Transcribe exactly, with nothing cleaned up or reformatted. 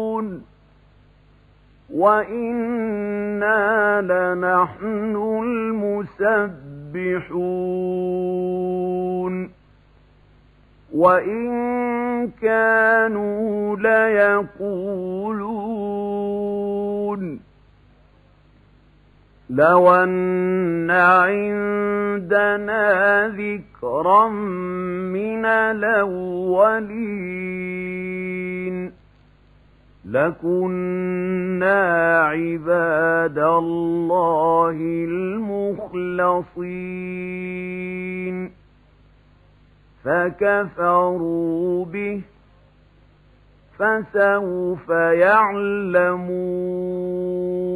وَإِنَّا لَنَحْنُ الْمُسَبِّحُونَ وَإِن كَانُوا لَيَقُولُونَ لَوْ أَنَّ عِندَنَا ذِكْرًا مِنَ الْأَوَّلِينَ لَكُنَّا عِبَادَ اللَّهِ الْمُخْلَصِينَ فَكَفَرُوا بِهِ فَسَوْفَ يَعْلَمُونَ